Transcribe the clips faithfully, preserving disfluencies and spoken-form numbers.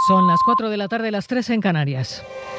Son las cuatro de la tarde, las tres en Canarias.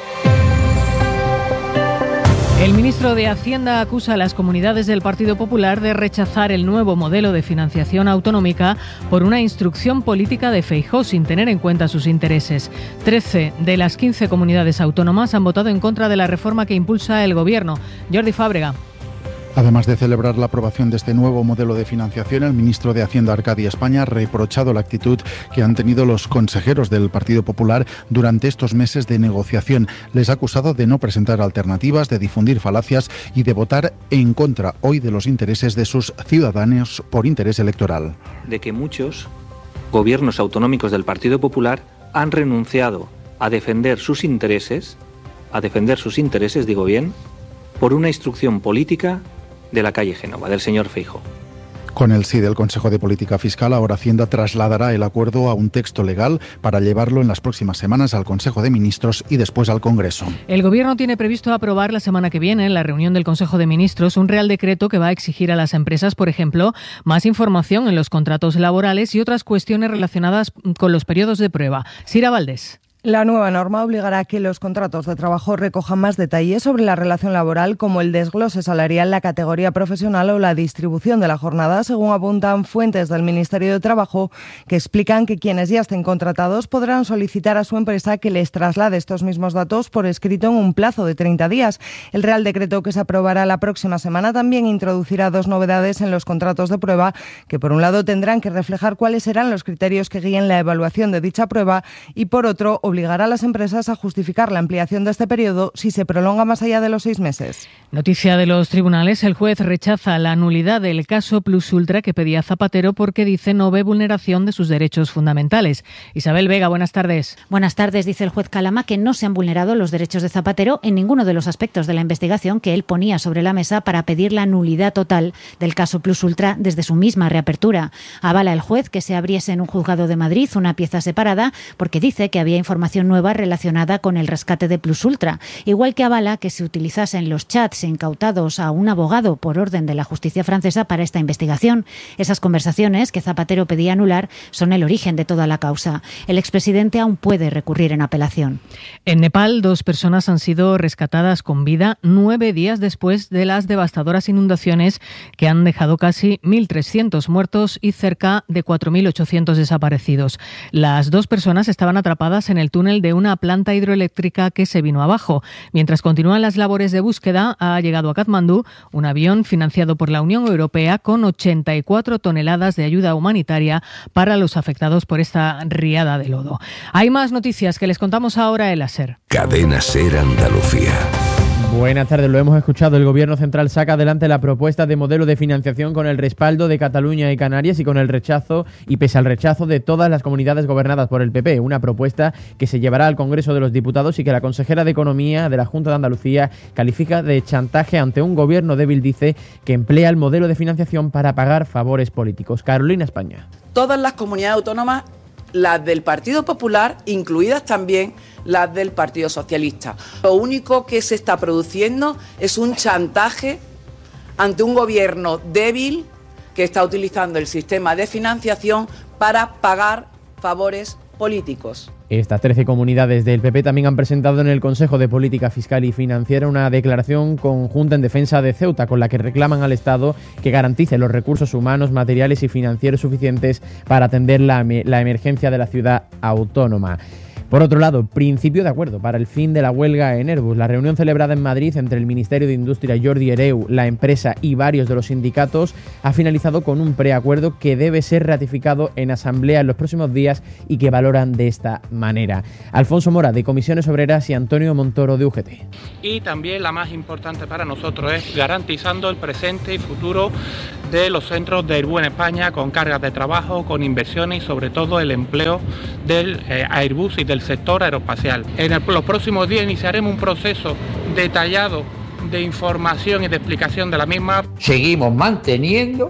El ministro de Hacienda acusa a las comunidades del Partido Popular de rechazar el nuevo modelo de financiación autonómica por una instrucción política de Feijóo sin tener en cuenta sus intereses. Trece de las quince comunidades autónomas han votado en contra de la reforma que impulsa el Gobierno. Jordi Fábrega. Además de celebrar la aprobación de este nuevo modelo de financiación, el ministro de Hacienda, Arcadio España, ha reprochado la actitud que han tenido los consejeros del Partido Popular durante estos meses de negociación. Les ha acusado de no presentar alternativas, de difundir falacias y de votar en contra hoy de los intereses de sus ciudadanos por interés electoral. De que muchos gobiernos autonómicos del Partido Popular han renunciado a defender sus intereses, a defender sus intereses, digo bien, por una instrucción política de la calle Génova, del señor Feijóo. Con el sí del Consejo de Política Fiscal, ahora Hacienda trasladará el acuerdo a un texto legal para llevarlo en las próximas semanas al Consejo de Ministros y después al Congreso. El Gobierno tiene previsto aprobar la semana que viene, en la reunión del Consejo de Ministros, un Real Decreto que va a exigir a las empresas, por ejemplo, más información en los contratos laborales y otras cuestiones relacionadas con los periodos de prueba. Sira Valdés. La nueva norma obligará a que los contratos de trabajo recojan más detalles sobre la relación laboral, como el desglose salarial, la categoría profesional o la distribución de la jornada, según apuntan fuentes del Ministerio de Trabajo, que explican que quienes ya estén contratados podrán solicitar a su empresa que les traslade estos mismos datos por escrito en un plazo de treinta días. El Real Decreto, que se aprobará la próxima semana, también introducirá dos novedades en los contratos de prueba, que por un lado tendrán que reflejar cuáles serán los criterios que guíen la evaluación de dicha prueba y por otro obligará a las empresas a justificar la ampliación de este periodo si se prolonga más allá de los seis meses. Noticia de los tribunales. El juez rechaza la nulidad del caso Plus Ultra que pedía Zapatero porque dice no ve vulneración de sus derechos fundamentales. Isabel Vega, buenas tardes. Buenas tardes. Dice el juez Calama que no se han vulnerado los derechos de Zapatero en ninguno de los aspectos de la investigación que él ponía sobre la mesa para pedir la nulidad total del caso Plus Ultra desde su misma reapertura. Avala el juez que se abriese en un juzgado de Madrid una pieza separada porque dice que había información nueva relacionada con el rescate de Plus Ultra, igual que avala que se utilizasen los chats incautados a un abogado por orden de la justicia francesa para esta investigación. Esas conversaciones que Zapatero pedía anular son el origen de toda la causa. El expresidente aún puede recurrir en apelación. En Nepal, dos personas han sido rescatadas con vida nueve días después de las devastadoras inundaciones que han dejado casi mil trescientos muertos y cerca de cuatro mil ochocientos desaparecidos. Las dos personas estaban atrapadas en el túnel de una planta hidroeléctrica que se vino abajo. Mientras continúan las labores de búsqueda, ha llegado a Katmandú un avión financiado por la Unión Europea con ochenta y cuatro toneladas de ayuda humanitaria para los afectados por esta riada de lodo. Hay más noticias que les contamos ahora en la SER. Cadena SER Andalucía. Buenas tardes, lo hemos escuchado. El Gobierno central saca adelante la propuesta de modelo de financiación con el respaldo de Cataluña y Canarias y con el rechazo y pese al rechazo de todas las comunidades gobernadas por el P P. Una propuesta que se llevará al Congreso de los Diputados y que la consejera de Economía de la Junta de Andalucía califica de chantaje ante un gobierno débil, dice, que emplea el modelo de financiación para pagar favores políticos. Carolina España. Todas las comunidades autónomas, las del Partido Popular, incluidas también las del Partido Socialista. Lo único que se está produciendo es un chantaje ante un gobierno débil que está utilizando el sistema de financiación para pagar favores políticos. Estas trece comunidades del P P también han presentado en el Consejo de Política Fiscal y Financiera una declaración conjunta en defensa de Ceuta, con la que reclaman al Estado que garantice los recursos humanos, materiales y financieros suficientes para atender la, la emergencia de la ciudad autónoma. Por otro lado, principio de acuerdo para el fin de la huelga en Airbus. La reunión celebrada en Madrid entre el Ministerio de Industria, Jordi Hereu, la empresa y varios de los sindicatos ha finalizado con un preacuerdo que debe ser ratificado en asamblea en los próximos días y que valoran de esta manera. Alfonso Mora, de Comisiones Obreras, y Antonio Montoro, de U G T. Y también la más importante para nosotros es garantizando el presente y futuro de los centros de Airbus en España, con cargas de trabajo, con inversiones y sobre todo el empleo del eh, Airbus y del sector aeroespacial. En el, los próximos días iniciaremos un proceso detallado de información y de explicación de la misma. Seguimos manteniendo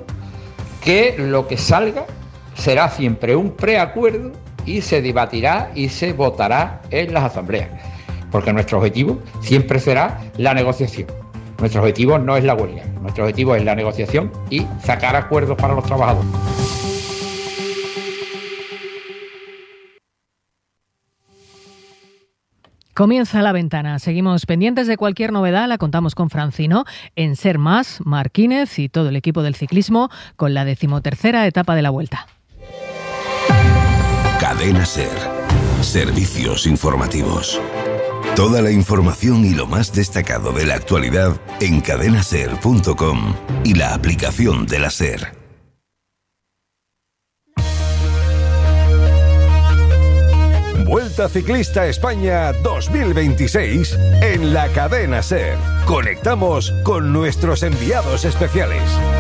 que lo que salga será siempre un preacuerdo y se debatirá y se votará en las asambleas, porque nuestro objetivo siempre será la negociación. Nuestro objetivo no es la huelga, nuestro objetivo es la negociación y sacar acuerdos para los trabajadores. Comienza la ventana. Seguimos pendientes de cualquier novedad. La contamos con Francino en Ser Más, Marquínez y todo el equipo del ciclismo con la decimotercera etapa de la Vuelta. Cadena Ser. Servicios informativos. Toda la información y lo más destacado de la actualidad en cadena ser punto com y la aplicación de la Ser. Vuelta Ciclista España dos mil veintiséis en la Cadena Ser. Conectamos con nuestros enviados especiales.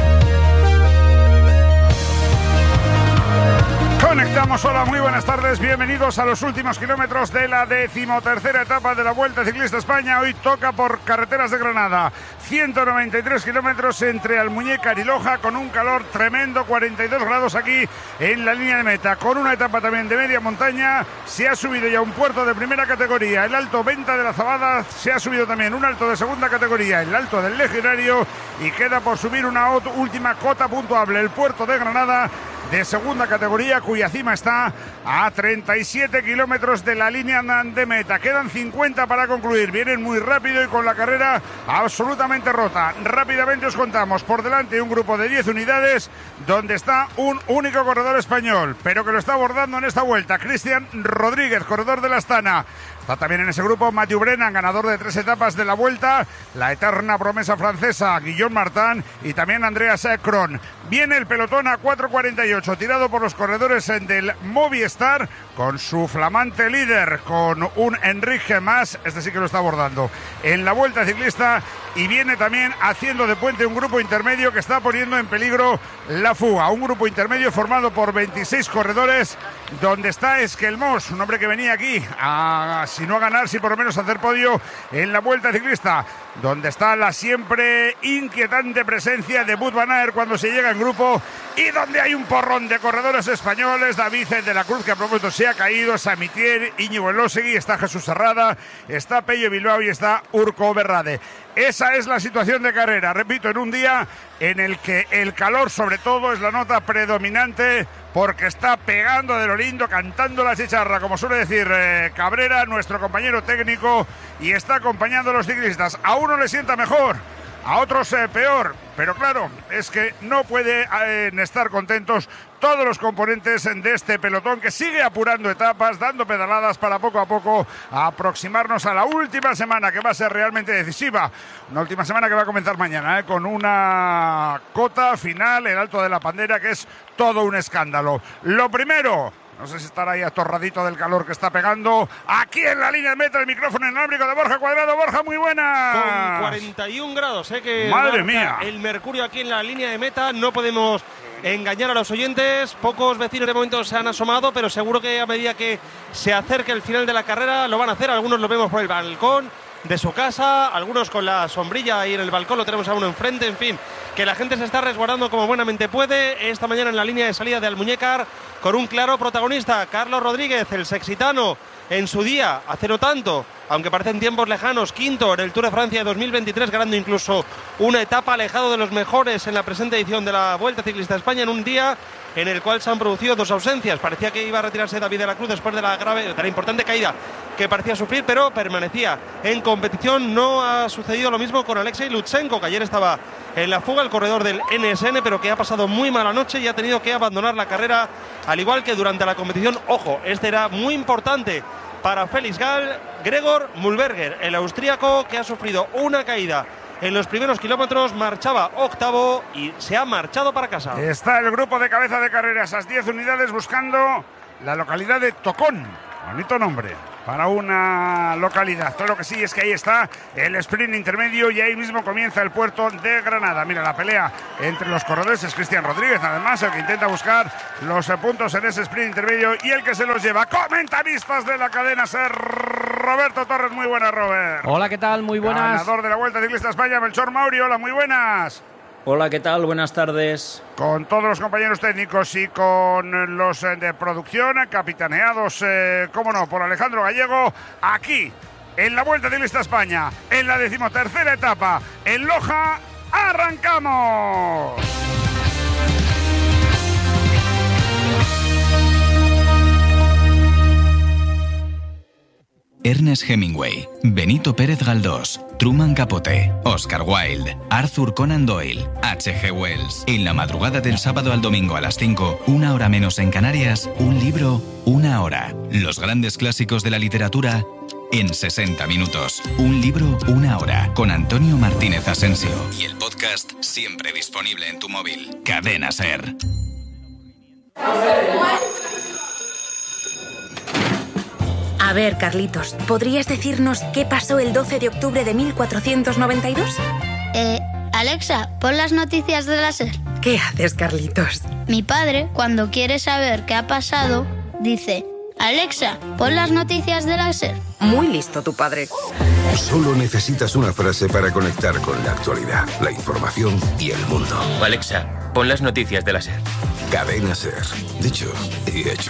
Conectamos, hola, muy buenas tardes, bienvenidos a los últimos kilómetros de la decimotercera etapa de la Vuelta Ciclista España. Hoy toca por carreteras de Granada, ciento noventa y tres kilómetros entre Almuñécar y Loja, con un calor tremendo, cuarenta y dos grados aquí en la línea de meta, con una etapa también de media montaña. Se ha subido ya un puerto de primera categoría, el Alto Venta de la Zabada, se ha subido también un alto de segunda categoría, el Alto del Legionario, y queda por subir una última cota puntuable, el puerto de Granada, de segunda categoría, cuya cima está a treinta y siete kilómetros de la línea de meta. Quedan cincuenta para concluir. Vienen muy rápido y con la carrera absolutamente rota. Rápidamente os contamos. Por delante un grupo de diez unidades donde está un único corredor español, pero que lo está abordando en esta vuelta. Cristian Rodríguez, corredor de la Astana. Está también en ese grupo Mathieu Brennan, ganador de tres etapas de la Vuelta, la eterna promesa francesa Guillaume Martin y también Andreas Kron. Viene el pelotón a cuatro cuarenta y ocho, tirado por los corredores del Movistar, con su flamante líder, con un Enrique Mas, este sí que lo está abordando en la Vuelta Ciclista, y viene también haciendo de puente un grupo intermedio que está poniendo en peligro la fuga. Un grupo intermedio formado por veintiséis corredores, donde está Esquelmos, un hombre que venía aquí a, si no a ganar, si por lo menos a hacer podio en la Vuelta Ciclista, donde está la siempre inquietante presencia de Wout van Aert cuando se llega en grupo, y donde hay un porrón de corredores españoles. David de la Cruz, que a propósito se ha caído, Samitier, Íñigo Elósegui, está Jesús Serrada, está Pello Bilbao y está Urco Berrade. Esa es la situación de carrera, repito, en un día en el que el calor sobre todo es la nota predominante, porque está pegando de lo lindo, cantando la chicharra, como suele decir eh, Cabrera, nuestro compañero técnico, y está acompañando a los ciclistas. A uno le sienta mejor, a otros eh, peor, pero claro, es que no pueden eh, estar contentos todos los componentes de este pelotón, que sigue apurando etapas, dando pedaladas para poco a poco aproximarnos a la última semana, que va a ser realmente decisiva. Una última semana que va a comenzar mañana, ¿eh? con una cota final, el Alto de la Pandera, que es todo un escándalo. Lo primero, no sé si estará ahí atorradito del calor que está pegando. Aquí en la línea de meta, el micrófono inalámbrico de Borja Cuadrado. Borja, muy buena. Con cuarenta y un grados, ¿eh? Que madre mía. El mercurio aquí en la línea de meta. No podemos engañar a los oyentes. Pocos vecinos de momento se han asomado, pero seguro que a medida que se acerque el final de la carrera lo van a hacer. Algunos lo vemos por el balcón de su casa, algunos con la sombrilla ahí en el balcón, lo tenemos a uno enfrente. En fin, que la gente se está resguardando como buenamente puede. Esta mañana en la línea de salida de Almuñécar, con un claro protagonista, Carlos Rodríguez, el sexitano, en su día, hace no tanto, aunque parecen tiempos lejanos, quinto en el Tour de Francia de dos mil veintitrés, ganando incluso una etapa, alejado de los mejores en la presente edición de la Vuelta Ciclista España, en un día en el cual se han producido dos ausencias. Parecía que iba a retirarse David de la Cruz después de la grave, de la importante caída que parecía sufrir, pero permanecía en competición. No ha sucedido lo mismo con Alexei Lutsenko, que ayer estaba en la fuga, el corredor del N S N, pero que ha pasado muy mala noche y ha tenido que abandonar la carrera, al igual que durante la competición. Ojo, este era muy importante para Félix Gall. Gregor Mühlberger, el austríaco, que ha sufrido una caída en los primeros kilómetros, marchaba octavo y se ha marchado para casa. Está el grupo de cabeza de carrera, esas diez unidades, buscando la localidad de Tocón. Bonito nombre para una localidad. Todo lo que sí es que ahí está el sprint intermedio y ahí mismo comienza el puerto de Granada. Mira la pelea entre los corredores, es Cristian Rodríguez, además, el que intenta buscar los puntos en ese sprint intermedio y el que se los lleva. Comentaristas de la cadena SER, Roberto Torres. Muy buenas, Robert. Hola, ¿qué tal? Muy buenas. Ganador de la Vuelta Ciclista España, Melchor Mauri. Hola, muy buenas. Hola, ¿qué tal? Buenas tardes. Con todos los compañeros técnicos y con los de producción, capitaneados, eh, cómo no, por Alejandro Gallego, aquí, en la Vuelta Ciclista España, en la decimotercera etapa, en Loja, ¡arrancamos! Ernest Hemingway, Benito Pérez Galdós, Truman Capote, Oscar Wilde, Arthur Conan Doyle, H G Wells. En la madrugada del sábado al domingo a las cinco, una hora menos en Canarias, un libro, una hora. Los grandes clásicos de la literatura en sesenta minutos. Un libro, una hora. Con Antonio Martínez Asensio. Y el podcast siempre disponible en tu móvil. Cadena SER. A ver, Carlitos, ¿podrías decirnos qué pasó el doce de octubre de mil cuatrocientos noventa y dos? Eh, Alexa, pon las noticias de la SER. ¿Qué haces, Carlitos? Mi padre, cuando quiere saber qué ha pasado, dice: Alexa, pon las noticias de la SER. Muy listo tu padre. Solo necesitas una frase para conectar con la actualidad, la información y el mundo. Alexa, pon las noticias de la SER. Cadena SER. Dicho y hecho.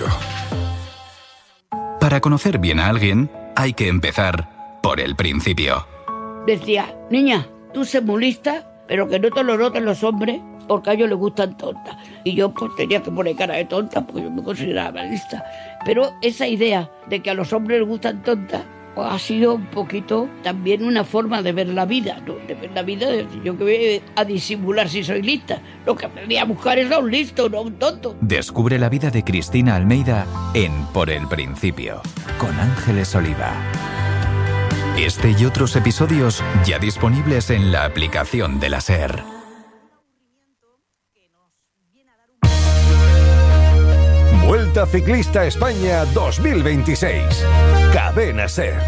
Para conocer bien a alguien, hay que empezar por el principio. Decía: niña, tú sé muy lista, pero que no te lo noten los hombres, porque a ellos les gustan tontas. Y yo pues tenía que poner cara de tonta, porque yo me consideraba lista. Pero esa idea de que a los hombres les gustan tontas, pues ha sido un poquito también una forma de ver la vida, ¿no? De ver la vida, de decir, yo que voy a disimular si soy lista. Lo que aprendí a buscar es a un listo, no a un tonto. Descubre la vida de Cristina Almeida en Por el Principio, con Ángeles Oliva. Este y otros episodios ya disponibles en la aplicación de la SER. Vuelta Ciclista España dos mil veintiséis. Cadena SER.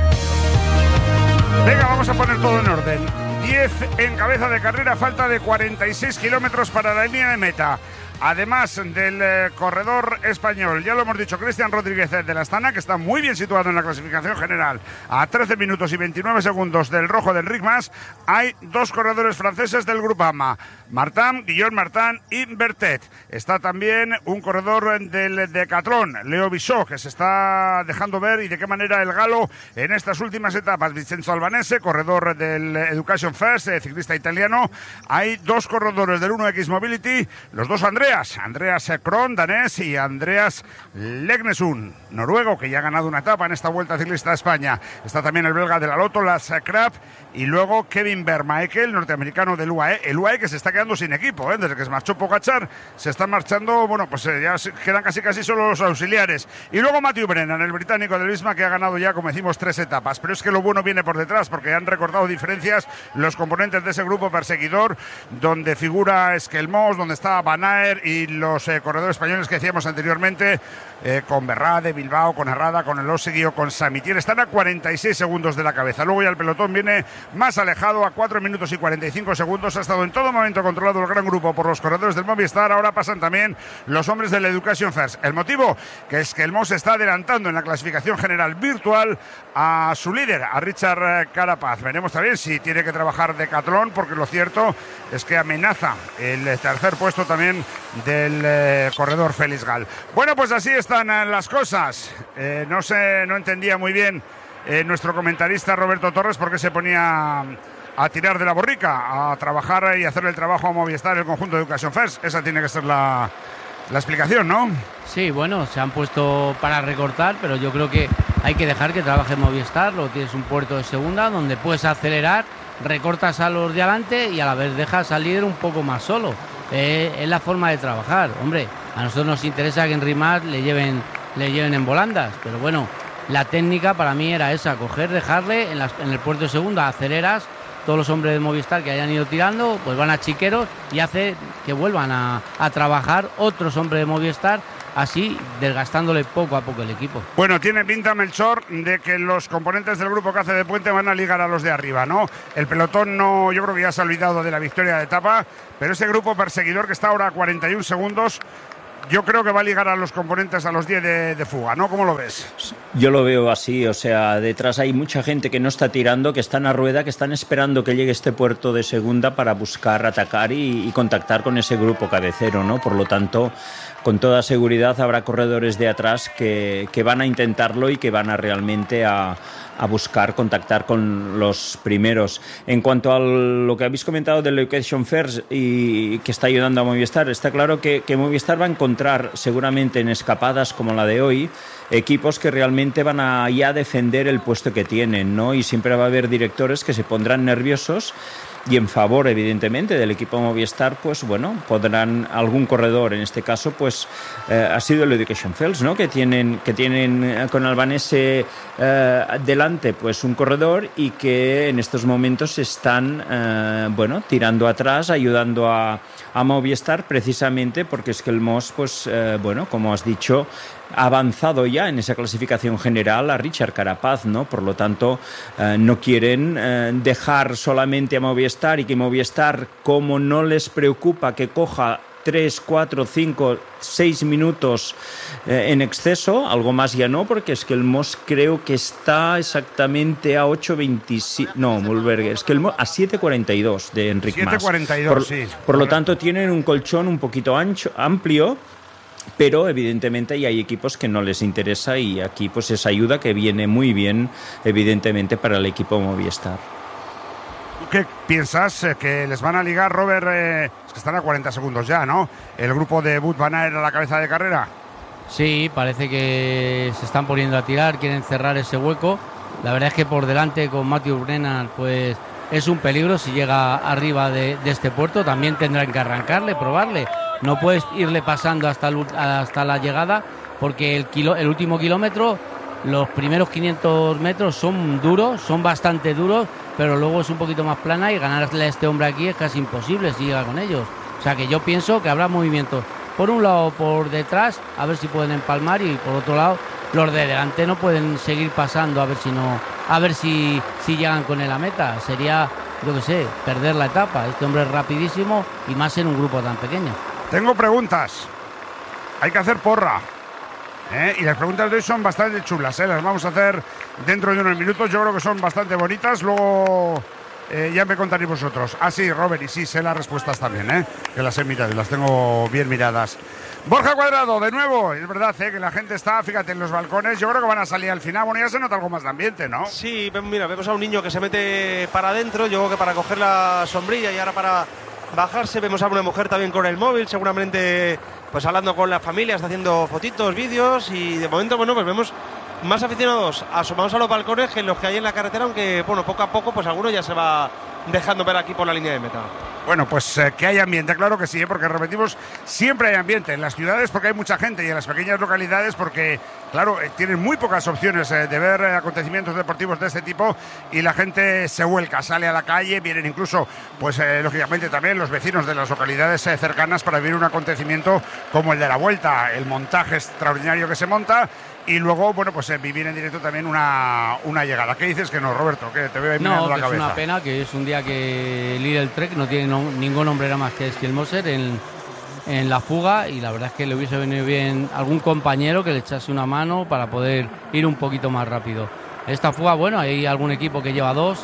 Venga, vamos a poner todo en orden. diez en cabeza de carrera, falta de cuarenta y seis kilómetros para la línea de meta. Además del eh, corredor español, ya lo hemos dicho, Cristian Rodríguez de la Astana, que está muy bien situado en la clasificación general, a trece minutos y veintinueve segundos del rojo del Enric Mas. Hay dos corredores franceses del Groupama, Martin, Guillaume Martin y Bertet. Está también un corredor del Decathlon, Leo Bichot, que se está dejando ver y de qué manera el galo en estas últimas etapas. Vincenzo Albanese, corredor del Education First, eh, ciclista italiano. Hay dos corredores del uno equis Mobility, los dos Andrés Andreas Kron, danés, y Andreas Legnesund, noruego, que ya ha ganado una etapa en esta Vuelta Ciclista a España. Está también el belga de la Lotto, Lars Krab, y luego Kevin Vermaeke, norteamericano del U A E. El U A E que se está quedando sin equipo, ¿eh? Desde que se marchó Pogačar, se están marchando, bueno, pues eh, ya quedan casi casi solo los auxiliares. Y luego Matthew Brennan, el británico del Visma, que ha ganado ya, como decimos, tres etapas. Pero es que lo bueno viene por detrás, porque han recortado diferencias los componentes de ese grupo perseguidor, donde figura Skelmos, donde está Van Aert y los eh, corredores españoles que decíamos anteriormente, eh, con Berrade, Bilbao, con Herrada, con el Oseguio, con Samitier. Están a cuarenta y seis segundos de la cabeza. Luego ya el pelotón viene más alejado, a cuatro minutos y cuarenta y cinco segundos. Ha estado en todo momento controlado el gran grupo por los corredores del Movistar. Ahora pasan también los hombres del Education First. El motivo, que es que el Mo se está adelantando en la clasificación general virtual a su líder, a Richard Carapaz. Veremos también si tiene que trabajar Decathlon, porque lo cierto es que amenaza el tercer puesto también del eh, corredor Félix Gal. Bueno, pues así están eh, las cosas. Eh, no sé, no entendía muy bien eh, nuestro comentarista Roberto Torres por qué se ponía a tirar de la borrica, a trabajar y hacer el trabajo a Movistar, el conjunto de Education First. Esa tiene que ser la, la explicación, ¿no? Sí, bueno, se han puesto para recortar, pero yo creo que hay que dejar que trabaje Movistar. Luego tienes un puerto de segunda donde puedes acelerar, recortas a los de adelante y a la vez dejas al líder un poco más solo. Eh, es la forma de trabajar. Hombre, a nosotros nos interesa que en Rimat le lleven, le lleven en volandas, pero bueno, la técnica para mí era esa: coger, dejarle en, las, en el puerto de segunda, aceleras, todos los hombres de Movistar que hayan ido tirando pues van a chiqueros y hace que vuelvan a, a trabajar otros hombres de Movistar, así desgastándole poco a poco el equipo. Bueno, tiene pinta, Melchor, de que los componentes del grupo que hace de puente van a ligar a los de arriba, ¿no? El pelotón no, yo creo que ya se ha olvidado de la victoria de etapa, pero ese grupo perseguidor que está ahora a cuarenta y un segundos, yo creo que va a ligar a los componentes a los diez de, de fuga, ¿no? ¿Cómo lo ves? Yo lo veo así, o sea, detrás hay mucha gente que no está tirando, que están a rueda, que están esperando que llegue este puerto de segunda para buscar atacar y, y contactar con ese grupo cabecero, ¿no? Por lo tanto, con toda seguridad habrá corredores de atrás que, que van a intentarlo y que van a realmente a, a buscar contactar con los primeros. En cuanto a lo que habéis comentado del Education First y que está ayudando a Movistar, está claro que, que Movistar va a encontrar seguramente en escapadas como la de hoy equipos que realmente van a ya defender el puesto que tienen, ¿no? Y siempre va a haber directores que se pondrán nerviosos y en favor, evidentemente, del equipo Movistar, pues bueno, podrán algún corredor, en este caso, pues eh, ha sido el Education First, ¿no? Que tienen, que tienen eh, con Albanese eh, delante, pues un corredor y que en estos momentos están, eh, bueno, tirando atrás, ayudando a, a Movistar, precisamente porque es que el Mos, pues, eh, bueno, como has dicho, ha avanzado ya en esa clasificación general a Richard Carapaz, ¿no? Por lo tanto, eh, no quieren eh, dejar solamente a Movistar y que Movistar, como no les preocupa que coja tres, cuatro, cinco, seis minutos eh, en exceso, algo más ya no, porque es que el Mos creo que está exactamente a ocho veintisiete, no, Mulberger, es que el Mos a siete cuarenta y dos de Enric Mas. siete cuarenta y dos, por, sí. Por lo tanto, tienen un colchón un poquito ancho, amplio, pero evidentemente ya hay equipos que no les interesa y aquí pues esa ayuda que viene muy bien evidentemente para el equipo Movistar. ¿Qué piensas? ¿Que les van a ligar, Robert? Eh, es que están a cuarenta segundos ya, ¿no? ¿El grupo de Wout van Aert a la cabeza de carrera? Sí, parece que se están poniendo a tirar, quieren cerrar ese hueco. La verdad es que por delante con Matthew Brennan pues es un peligro si llega arriba de, de este puerto. También tendrán que arrancarle, probarle. No puedes irle pasando hasta, el, hasta la llegada porque el, kilo, el último kilómetro, los primeros quinientos metros son duros, son bastante duros, pero luego es un poquito más plana y ganarle a este hombre aquí es casi imposible si llega con ellos. O sea que yo pienso que habrá movimientos por un lado por detrás, a ver si pueden empalmar, y por otro lado los de delante no pueden seguir pasando a ver si no, a ver si, si llegan con él a meta. Sería, yo qué sé, perder la etapa. Este hombre es rapidísimo y más en un grupo tan pequeño. Tengo preguntas. Hay que hacer porra. ¿eh? Y las preguntas de hoy son bastante chulas. ¿eh? Las vamos a hacer dentro de unos minutos. Yo creo que son bastante bonitas. Luego eh, ya me contaréis vosotros. Ah, sí, Robert, y sí, sé las respuestas también. ¿eh? Que las he mirado y las tengo bien miradas. Borja Cuadrado, de nuevo. Es verdad ¿eh? que la gente está, fíjate, en los balcones. Yo creo que van a salir al final. Bueno, ya se nota algo más de ambiente, ¿no? Sí, mira, vemos a un niño que se mete para adentro. Yo creo que para coger la sombrilla y ahora para bajarse. Vemos a una mujer también con el móvil, seguramente pues hablando con la familia, está haciendo fotitos, vídeos, y de momento, bueno, pues vemos más aficionados asomados a los balcones que los que hay en la carretera, aunque, bueno, poco a poco, pues alguno ya se va dejando ver aquí por la línea de meta. Bueno, pues eh, que hay ambiente, claro que sí, ¿eh? Porque repetimos, siempre hay ambiente en las ciudades porque hay mucha gente y en las pequeñas localidades porque, claro, eh, tienen muy pocas opciones eh, de ver eh, acontecimientos deportivos de este tipo y la gente se vuelca, sale a la calle, vienen incluso, pues eh, lógicamente también los vecinos de las localidades eh, cercanas para vivir un acontecimiento como el de la Vuelta, el montaje extraordinario que se monta. Y luego, bueno, pues eh, vivir en directo también una, una llegada. ¿Qué dices que no, Roberto? Que te veo ahí mirando no, la cabeza. No, es una pena que es un día que Lidl Trek no tiene no, ningún hombre nada más que Skjelmoser en, en la fuga, y la verdad es que le hubiese venido bien algún compañero que le echase una mano para poder ir un poquito más rápido. Esta fuga, bueno, hay algún equipo que lleva dos.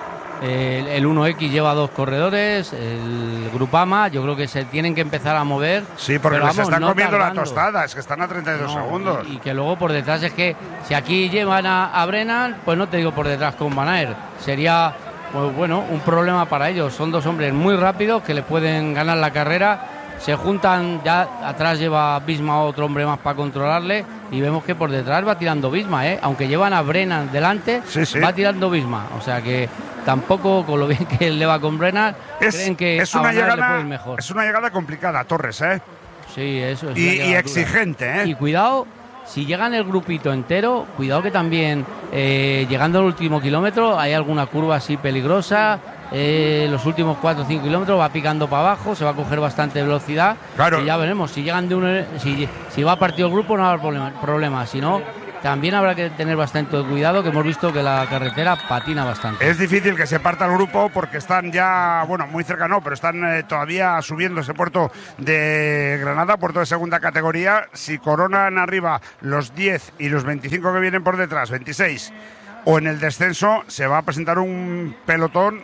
El, el uno equis lleva dos corredores, el Grupama, yo creo que se tienen que empezar a mover. Sí, porque pero, les vamos, están no comiendo tardando. la tostada, es que están a treinta y dos No, segundos. Y, y que luego por detrás es que si aquí llevan a, a Brennan, pues no te digo por detrás con Van Aert, sería pues, bueno, un problema para ellos. Son dos hombres muy rápidos que le pueden ganar la carrera. Se juntan, ya atrás lleva Visma otro hombre más para controlarle, y vemos que por detrás va tirando Visma, ¿eh? Aunque llevan a Brennan delante, sí, sí. va tirando Visma. O sea que tampoco, con lo bien que él le va con Brennan, es, creen que es a una Van Aert le llegada, puede ir mejor. Es una llegada complicada, Torres, ¿eh? Sí, eso es. Y, una y llegada exigente, dura. ¿eh? Y cuidado, si llegan el grupito entero, cuidado que también, eh, llegando al último kilómetro, hay alguna curva así peligrosa. Eh, los últimos cuatro o cinco kilómetros va picando para abajo, se va a coger bastante velocidad. Claro. Y ya veremos, si llegan de uno, si, si va partido el grupo no habrá problema, problema. Si no, también habrá que tener bastante cuidado, que hemos visto que la carretera patina bastante. Es difícil que se parta el grupo porque están ya, bueno, muy cerca no, pero están eh, todavía subiendo ese puerto de Granada, puerto de segunda categoría. Si coronan arriba los diez y los veinticinco que vienen por detrás, veintiséis, o en el descenso, se va a presentar un pelotón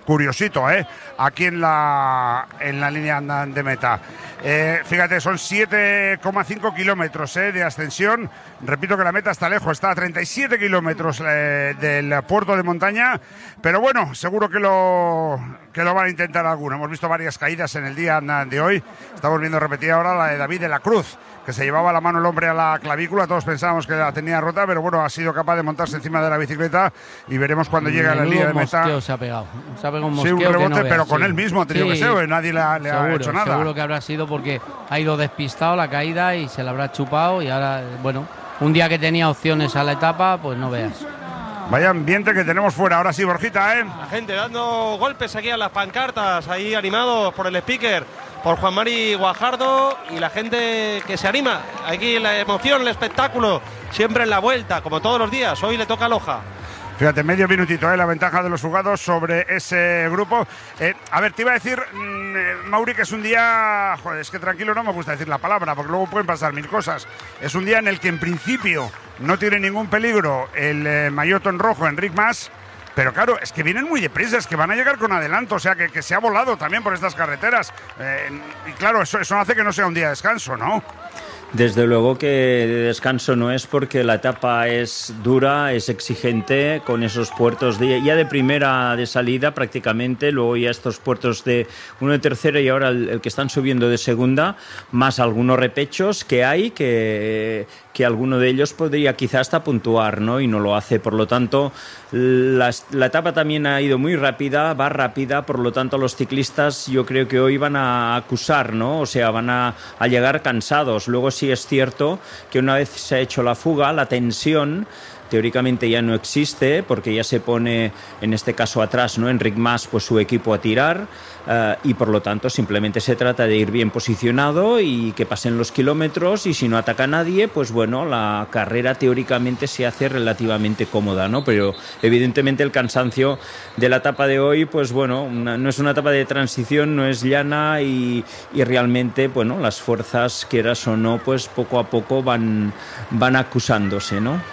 curiosito, ¿eh? Aquí en la, en la línea de meta. Eh, fíjate, son siete coma cinco kilómetros eh, de ascensión. Repito que la meta está lejos, está a treinta y siete kilómetros eh, del puerto de montaña. Pero bueno, seguro que lo, que lo van a intentar alguno. Hemos visto varias caídas en el día de hoy. Estamos viendo repetida ahora la de David de la Cruz, que se llevaba la mano el hombre a la clavícula. Todos pensábamos que la tenía rota, pero bueno, ha sido capaz de montarse encima de la bicicleta y veremos cuando llegue a la línea de meta. Se ha pegado. Se ha pegado un sí, un rebote, no pero con sí. él mismo ha tenido sí. que ser, nadie le ha, le seguro, ha hecho nada. Seguro que habrá sido porque ha ido despistado la caída y se la habrá chupado y ahora, bueno, un día que tenía opciones a la etapa, pues no veas. Vaya ambiente que tenemos fuera. Ahora sí, Borjita, ¿eh? La gente dando golpes aquí a las pancartas, ahí animados por el speaker, por Juan Mari Guajardo, y la gente que se anima. Aquí la emoción, el espectáculo, siempre en la vuelta, como todos los días. Hoy le toca a Loja. Fíjate, medio minutito, ¿eh? La ventaja de los jugados sobre ese grupo. Eh, a ver, te iba a decir, mmm, Mauri, que es un día... Joder, es que tranquilo no me gusta decir la palabra, porque luego pueden pasar mil cosas. Es un día en el que en principio no tiene ningún peligro el eh, maillot en rojo, Enric Mas. Pero claro, es que vienen muy deprisa, es que van a llegar con adelanto, o sea, que, que se ha volado también por estas carreteras. Eh, y claro, eso, eso hace que no sea un día de descanso, ¿no? Desde luego que de descanso no es, porque la etapa es dura, es exigente, con esos puertos de, ya de primera de salida prácticamente, luego ya estos puertos de uno de tercera y ahora el, el que están subiendo de segunda, más algunos repechos que hay, que, que alguno de ellos podría quizás hasta puntuar, ¿no? Y no lo hace, por lo tanto la, la etapa también ha ido muy rápida, va rápida, por lo tanto los ciclistas yo creo que hoy van a acusar, ¿no? O sea, van a, a llegar cansados. Luego sí es cierto que una vez se ha hecho la fuga, la tensión teóricamente ya no existe, porque ya se pone, en este caso atrás, ¿no? Enric Mas, pues su equipo a tirar, uh, y por lo tanto simplemente se trata de ir bien posicionado y que pasen los kilómetros, y si no ataca a nadie, pues bueno, la carrera teóricamente se hace relativamente cómoda, ¿no? Pero evidentemente el cansancio de la etapa de hoy, pues bueno, una, no es una etapa de transición, no es llana, y, y realmente, bueno, las fuerzas, quieras o no, pues poco a poco van, van acusándose, ¿no?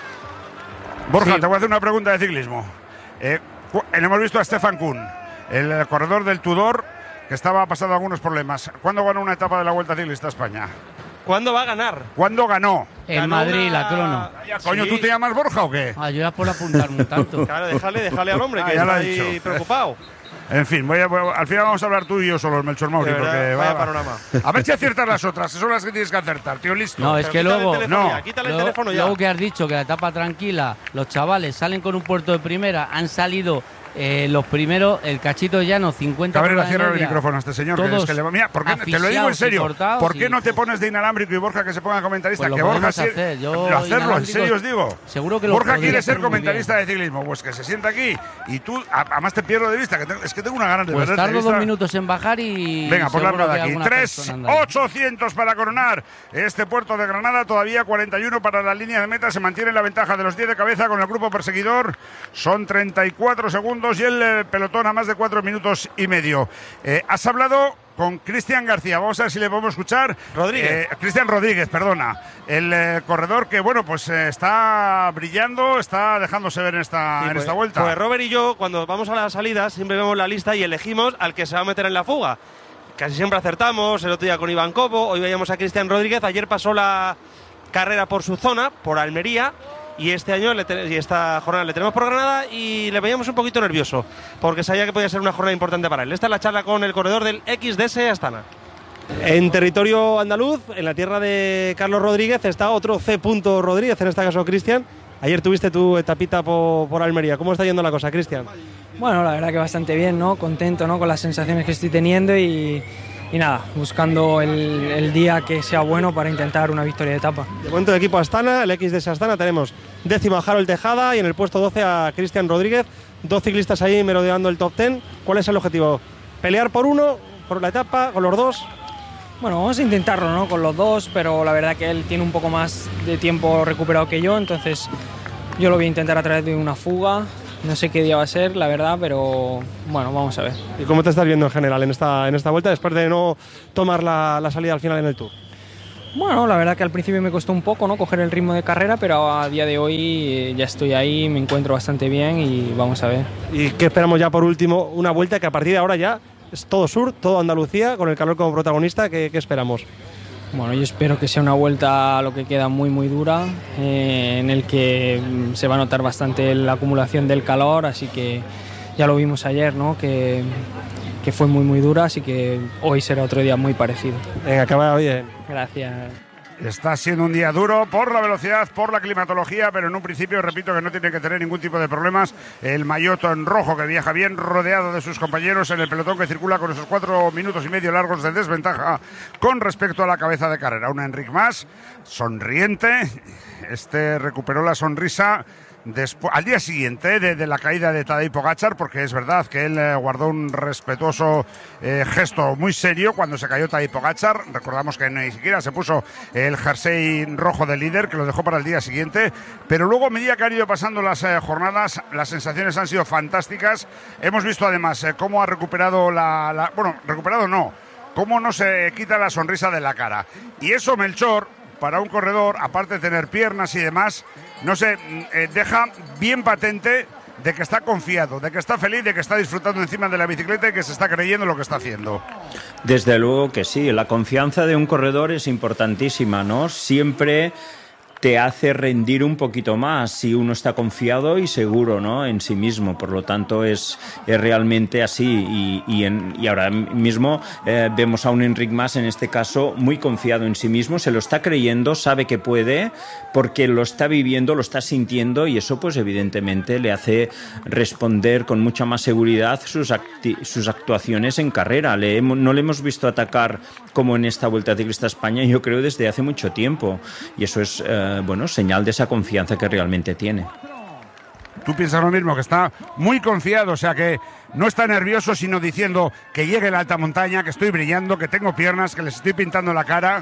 Borja, sí. Te voy a hacer una pregunta de ciclismo. Eh, hemos visto a Stefan Kuhn, el corredor del Tudor, que estaba pasando algunos problemas. ¿Cuándo ganó una etapa de la Vuelta Ciclista a España? ¿Cuándo va a ganar? ¿Cuándo ganó? En ganó Madrid, una... la crono. Ya, coño, sí. ¿Tú te llamas Borja o qué? Ah, yo ya por apuntarme un tanto. Claro, déjale, déjale al hombre, ah, que está ahí preocupado. En fin, voy a, voy a, al final vamos a hablar tú y yo solo, Melchor Mauri, verdad, porque vaya va, panorama. A ver si aciertas las otras, que son las que tienes que acertar, tío, listo. No, es que luego, no, ya, quítale luego, el teléfono ya. Luego que has dicho que la etapa tranquila, los chavales salen con un puerto de primera, han salido eh, los primeros, el cachito llano, cincuenta. Cabrera, cierra el micrófono a este señor. Que es que le, mira, ¿por qué, te lo digo en serio, ¿por qué no te pones de inalámbrico y Borja que se ponga comentarista? Pues que Borja hacer. Yo, lo hacerlo, en serio os digo. Seguro que Borja quiere ser comentarista de ciclismo, pues que se sienta aquí y tú, además te pierdo de vista, que tengo, es que tengo una ganas de pues perderte tardo dos minutos en bajar y... Venga, por largo de aquí. tres ochocientos para coronar este puerto de Granada, todavía cuarenta y uno para la línea de meta, se mantiene la ventaja de los diez de cabeza con el grupo perseguidor, son treinta y cuatro segundos y el eh, pelotón a más de cuatro minutos y medio. Eh, has hablado con Cristian García, vamos a ver si le podemos escuchar. Rodríguez. Eh, Cristian Rodríguez, perdona. El eh, corredor que, bueno, pues eh, está brillando, está dejándose ver en esta, sí, en pues, esta vuelta. Pues Robert y yo, cuando vamos a las salidas, siempre vemos la lista y elegimos al que se va a meter en la fuga. Casi siempre acertamos, el otro día con Iván Cobo, hoy veíamos a Cristian Rodríguez, ayer pasó la carrera por su zona, por Almería, y este año le y esta jornada le tenemos por Granada y le veíamos un poquito nervioso porque sabía que podía ser una jornada importante para él. Esta es la charla con el corredor del X D S Astana. En territorio andaluz, en la tierra de Carlos Rodríguez, está otro C. Rodríguez, en este caso Cristian. Ayer tuviste tu etapita por, por Almería. ¿Cómo está yendo la cosa, Cristian? Bueno, la verdad que bastante bien, ¿no? Contento, ¿no? Con las sensaciones que estoy teniendo y... Y nada, buscando el, el día que sea bueno para intentar una victoria de etapa. De momento de equipo Astana, el X D S Astana, tenemos décimo a Harold Tejada y en el puesto doce a Cristian Rodríguez. Dos ciclistas ahí merodeando el top diez. ¿Cuál es el objetivo? ¿Pelear por uno, por la etapa, con los dos? Bueno, vamos a intentarlo, ¿no? Con los dos, pero la verdad que él tiene un poco más de tiempo recuperado que yo, entonces yo lo voy a intentar a través de una fuga. No sé qué día va a ser, la verdad, pero bueno, vamos a ver. ¿Y cómo te estás viendo en general en esta, en esta vuelta después de no tomar la, la salida al final en el Tour? Bueno, la verdad que al principio me costó un poco, ¿no?, coger el ritmo de carrera, pero a día de hoy eh, ya estoy ahí, me encuentro bastante bien y vamos a ver. ¿Y qué esperamos ya por último? Una vuelta que a partir de ahora ya es todo sur, todo Andalucía, con el calor como protagonista. ¿Qué, qué esperamos? Bueno, yo espero que sea una vuelta a lo que queda muy muy dura, eh, en el que mm, se va a notar bastante la acumulación del calor, así que ya lo vimos ayer, ¿no?, que, que fue muy muy dura, así que hoy será otro día muy parecido. Venga, que vaya bien. Gracias. Está siendo un día duro por la velocidad, por la climatología, pero en un principio, repito, que no tiene que tener ningún tipo de problemas. El Mayoto en rojo, que viaja bien rodeado de sus compañeros en el pelotón, que circula con esos cuatro minutos y medio largos de desventaja con respecto a la cabeza de carrera. Un Enric Mas, sonriente. Este recuperó la sonrisa después, al día siguiente de, de la caída de Tadej Pogačar, porque es verdad que él eh, guardó un respetuoso eh, gesto muy serio cuando se cayó Tadej Pogačar. Recordamos que ni siquiera se puso el jersey rojo de líder, que lo dejó para el día siguiente, pero luego a medida que han ido pasando las eh, jornadas, las sensaciones han sido fantásticas. Hemos visto además eh, cómo ha recuperado la, la... Bueno, recuperado no, cómo no se quita la sonrisa de la cara. Y eso, Melchor, para un corredor, aparte de tener piernas y demás, no sé, eh, deja bien patente de que está confiado, de que está feliz, de que está disfrutando encima de la bicicleta y que se está creyendo lo que está haciendo. Desde luego que sí, la confianza de un corredor es importantísima, ¿no? Siempre te hace rendir un poquito más si uno está confiado y seguro, ¿no?, en sí mismo. Por lo tanto, es, es realmente así. Y, y, en, y ahora mismo eh, vemos a un Enric Mas, en este caso, muy confiado en sí mismo, se lo está creyendo, sabe que puede, porque lo está viviendo, lo está sintiendo, y eso, pues evidentemente, le hace responder con mucha más seguridad sus, acti- sus actuaciones en carrera. Le hemos, no le hemos visto atacar como en esta Vuelta Ciclista a España, yo creo, desde hace mucho tiempo. Y eso es... Eh, bueno, señal de esa confianza que realmente tiene. Tú piensas lo mismo, que está muy confiado, o sea que no está nervioso, sino diciendo que llegue la alta montaña, que estoy brillando, que tengo piernas, que les estoy pintando la cara.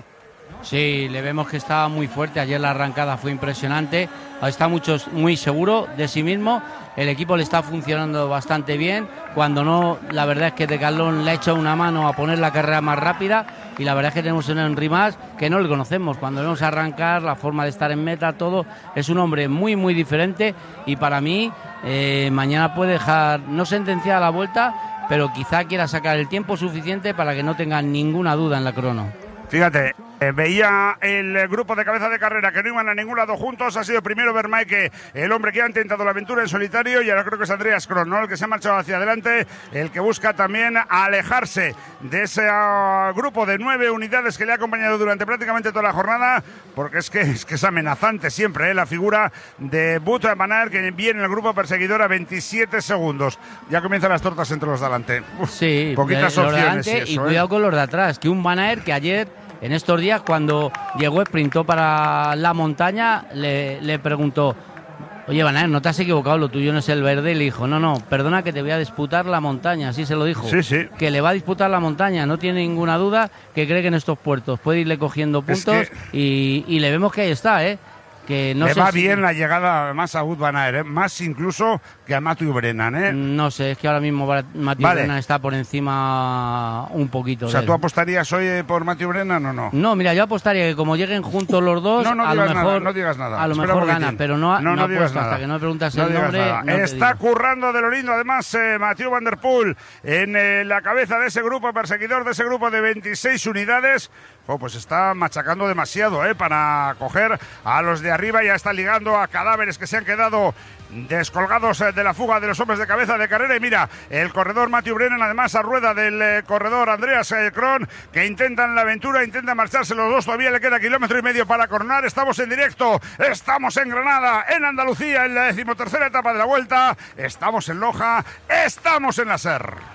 Sí, le vemos que está muy fuerte. Ayer la arrancada fue impresionante. Está mucho, muy seguro de sí mismo. El equipo le está funcionando bastante bien. Cuando no, la verdad es que Decathlon le ha echado una mano a poner la carrera más rápida. Y la verdad es que tenemos un Enric Mas que no le conocemos. Cuando vemos arrancar, la forma de estar en meta, todo, es un hombre muy, muy diferente. Y para mí, eh, mañana puede dejar, no sentenciada la vuelta, pero quizá quiera sacar el tiempo suficiente para que no tenga ninguna duda en la crono. Fíjate, eh, veía el grupo de cabeza de carrera que no iban a ningún lado juntos. Ha sido primero Vermaeke, el hombre que ha intentado la aventura en solitario, y ahora creo que es Andreas Kron, ¿no?, el que se ha marchado hacia adelante, el que busca también alejarse de ese uh, grupo de nueve unidades que le ha acompañado durante prácticamente toda la jornada, porque es que es, que es amenazante siempre, ¿eh?, la figura de Wout van Aert, que viene en el grupo perseguidor a veintisiete segundos. Ya comienzan las tortas entre los de delante. Uf, sí, poquitas de, opciones. Y, y, eso, y cuidado, ¿eh?, con los de atrás, que un Van Aert que ayer, en estos días, cuando llegó, sprintó para la montaña, le, le preguntó: oye, Van Aert, ¿no te has equivocado? Lo tuyo no es el verde. Y le dijo: no, no, perdona, que te voy a disputar la montaña. Así se lo dijo. Sí, sí. Que le va a disputar la montaña. No tiene ninguna duda, que cree que en estos puertos puede irle cogiendo puntos. Es que... y, y le vemos que ahí está, ¿eh? Que no le sé va si... bien la llegada más a Wout van Aert, ¿eh?, más incluso que a Mathieu Brennan, ¿eh? No sé, es que ahora mismo Mathieu vale. Brennan está por encima un poquito. O sea, ¿tú apostarías hoy por Mathieu Brennan o no? No, mira, yo apostaría que como lleguen juntos los dos, no, no a lo mejor nada, no digas nada. A lo Espera mejor gana, pero no, no, no, no apuesto nada. Hasta que no me preguntas no el nombre. No está currando de lo lindo, además, eh, Mathieu van der Poel en eh, la cabeza de ese grupo perseguidor, de ese grupo de veintiséis unidades. Oh, pues está machacando demasiado, ¿eh?, para coger a los de arriba. Ya está ligando a cadáveres que se han quedado descolgados de la fuga de los hombres de cabeza de carrera. Y mira, el corredor Mathieu Brennan, además a rueda del eh, corredor Andreas eh, Kron, que intentan la aventura, intentan marcharse los dos. Todavía le queda kilómetro y medio para coronar. Estamos en directo, estamos en Granada, en Andalucía, en la decimotercera etapa de la Vuelta. Estamos en Loja, estamos en la SER.